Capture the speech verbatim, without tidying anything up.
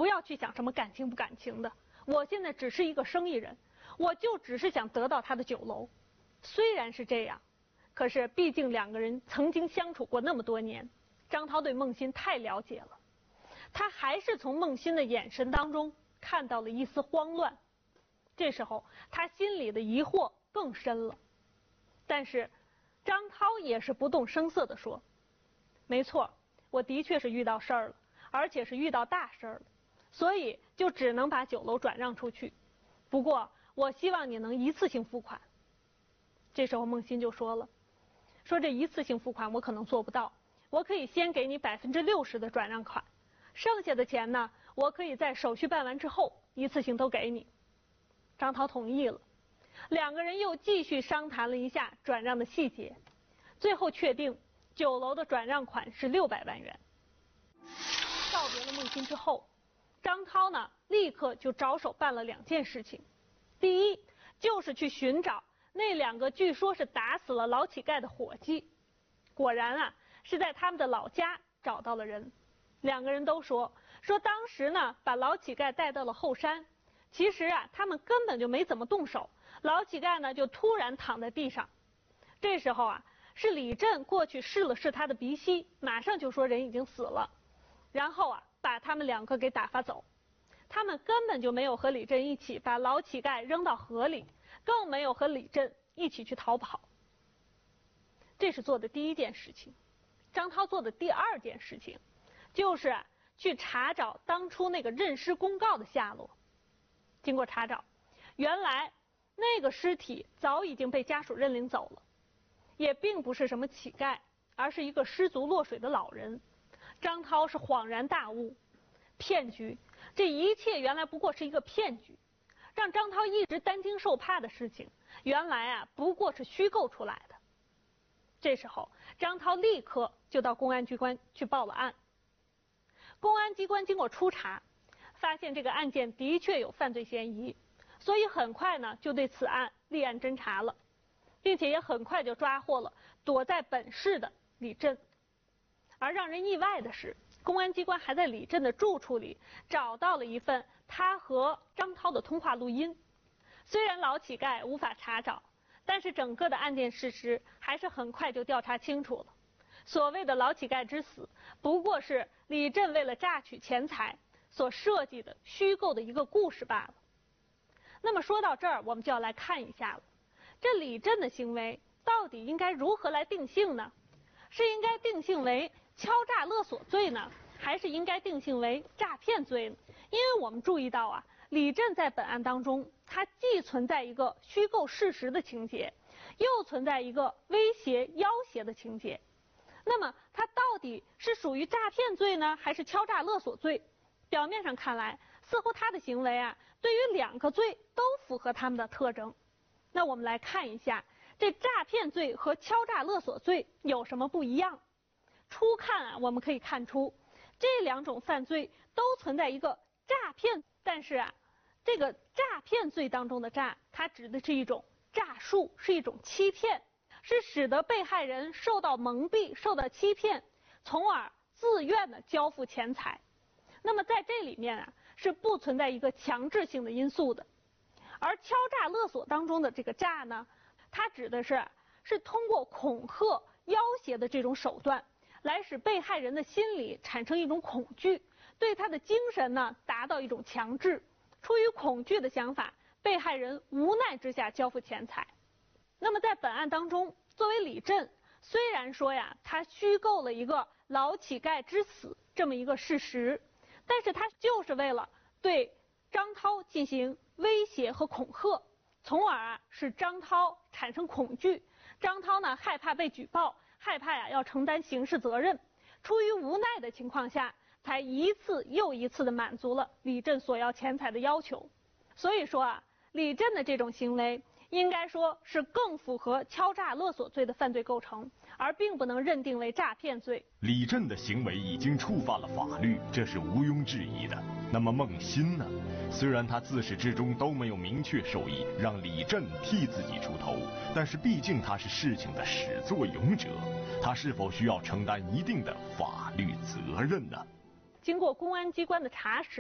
不要去想什么感情不感情的，我现在只是一个生意人，我就只是想得到他的酒楼。虽然是这样，可是毕竟两个人曾经相处过那么多年，张涛对孟欣太了解了，他还是从孟欣的眼神当中看到了一丝慌乱。这时候他心里的疑惑更深了，但是张涛也是不动声色地说：没错，我的确是遇到事儿了，而且是遇到大事儿了，所以就只能把酒楼转让出去。不过我希望你能一次性付款。这时候孟欣就说了，说这一次性付款我可能做不到，我可以先给你百分之六十的转让款，剩下的钱呢，我可以在手续办完之后一次性都给你。张涛同意了，两个人又继续商谈了一下转让的细节，最后确定酒楼的转让款是六百万元。告别了孟欣之后，张涛呢立刻就着手办了两件事情。第一，就是去寻找那两个据说是打死了老乞丐的伙计。果然啊，是在他们的老家找到了人。两个人都说说当时呢把老乞丐带到了后山，其实啊他们根本就没怎么动手，老乞丐呢就突然躺在地上。这时候啊是李振过去试了试他的鼻息，马上就说人已经死了，然后啊把他们两个给打发走。他们根本就没有和李振一起把老乞丐扔到河里，更没有和李振一起去逃跑。这是做的第一件事情。张涛做的第二件事情就是去查找当初那个认尸公告的下落。经过查找，原来那个尸体早已经被家属认领走了，也并不是什么乞丐，而是一个失足落水的老人。张涛是恍然大悟，骗局，这一切原来不过是一个骗局，让张涛一直担惊受怕的事情，原来啊不过是虚构出来的。这时候张涛立刻就到公安机关去报了案。公安机关经过初查，发现这个案件的确有犯罪嫌疑，所以很快呢就对此案立案侦查了，并且也很快就抓获了躲在本市的李振。而让人意外的是，公安机关还在李振的住处里找到了一份他和张涛的通话录音。虽然老乞丐无法查找，但是整个的案件事实还是很快就调查清楚了。所谓的老乞丐之死，不过是李振为了榨取钱财所设计的虚构的一个故事罢了。那么说到这儿，我们就要来看一下了，这李振的行为到底应该如何来定性呢？是应该定性为敲诈勒索罪呢，还是应该定性为诈骗罪呢？因为我们注意到啊，李振在本案当中，他既存在一个虚构事实的情节，又存在一个威胁要挟的情节。那么他到底是属于诈骗罪呢，还是敲诈勒索罪？表面上看来，似乎他的行为啊，对于两个罪都符合他们的特征。那我们来看一下，这诈骗罪和敲诈勒索罪有什么不一样？初看啊，我们可以看出这两种犯罪都存在一个诈骗，但是啊，这个诈骗罪当中的诈，它指的是一种诈术，是一种欺骗，是使得被害人受到蒙蔽、受到欺骗，从而自愿的交付钱财。那么在这里面啊，是不存在一个强制性的因素的。而敲诈勒索当中的这个诈呢，它指的是是通过恐吓、要挟的这种手段，来使被害人的心理产生一种恐惧，对他的精神呢达到一种强制。出于恐惧的想法，被害人无奈之下交付钱财。那么在本案当中，作为李振，虽然说呀他虚构了一个老乞丐之死这么一个事实，但是他就是为了对张涛进行威胁和恐吓，从而啊使张涛产生恐惧。张涛呢害怕被举报，害怕呀要承担刑事责任，出于无奈的情况下，才一次又一次的满足了李振索要钱财的要求。所以说啊，李振的这种行为应该说是更符合敲诈勒索罪的犯罪构成，而并不能认定为诈骗罪。 李振的行为已经触犯了法律，这是毋庸置疑的。那么孟欣呢？虽然他自始至终都没有明确授意让李振替自己出头，但是毕竟他是事情的始作俑者，他是否需要承担一定的法律责任呢？ 经过公安机关的查实，